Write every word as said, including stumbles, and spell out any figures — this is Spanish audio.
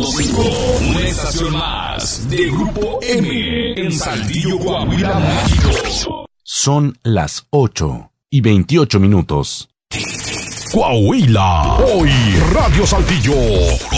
punto cinco. Una estación más de Grupo M en Saltillo, Coahuila, México. Son las ocho y veintiocho minutos. Coahuila, hoy Radio Saltillo.